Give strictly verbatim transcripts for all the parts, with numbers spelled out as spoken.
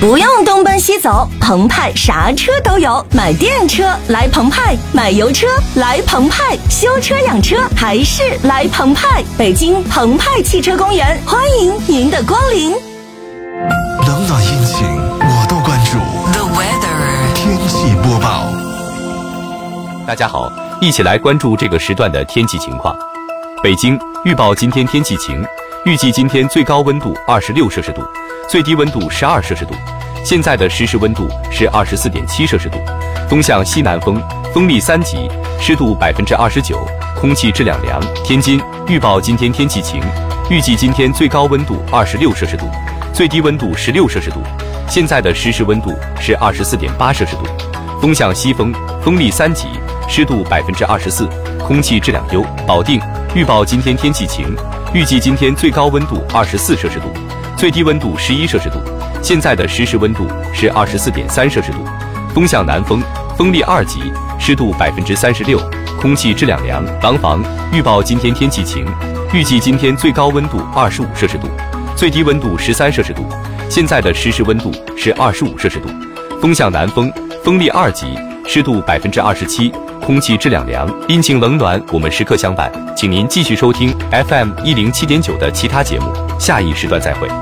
不用东奔西走，澎湃啥车都有。买电车来澎湃，买油车来澎湃，修车养车还是来澎湃。北京澎湃汽车公园，欢迎您的光临。 冷暖阴晴我都关注。 The weather 天气播报。 大家好，一起来关注这个时段的天气情况。北京预报今天天气晴，预计今天最高温度二十六摄氏度，最低温度十二摄氏度。现在的实时温度是二十四点七摄氏度，东向西南风，风力三级，湿度百分之二十九，空气质量良。天津预报今天天气晴，预计今天最高温度二十六摄氏度，最低温度十六摄氏度。现在的实时温度是二十四点八摄氏度，风向西风，风力三级，湿度百分之二十四，空气质量优。保定预报今天天气晴，预计今天最高温度二十四摄氏度，最低温度十一摄氏度。现在的实时温度是二十四点三摄氏度，风向南风，风力二级，湿度百分之三十六，空气质量良。廊坊预报今天天气晴，预计今天最高温度二十五摄氏度，最低温度十三摄氏度。现在的实时温度是二十五摄氏度，风向南风，风力二级，湿度百分之二十七，空气质量良。阴晴冷暖，我们时刻相伴，请您继续收听 F M 一零七点九的其他节目，下一时段再会。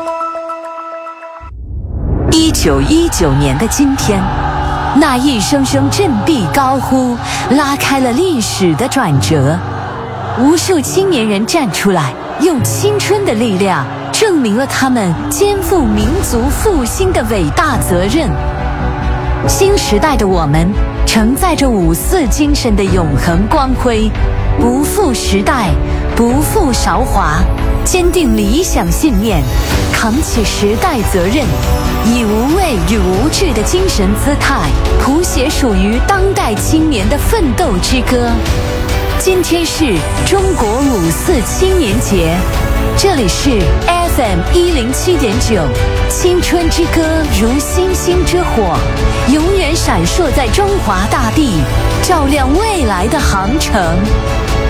一九一九年的今天，那一声声振臂高呼，拉开了历史的转折。无数青年人站出来，用青春的力量证明了他们肩负民族复兴的伟大责任。新时代的我们承载着五四精神的永恒光辉，不负时代，不负韶华，坚定理想信念，扛起时代责任，以无畏与无惧的精神姿态，谱写属于当代青年的奋斗之歌。今天是中国五四青年节，这里是 F M 一零七点九，青春之歌如星星之火，永远闪烁在中华大地，照亮未来的航程。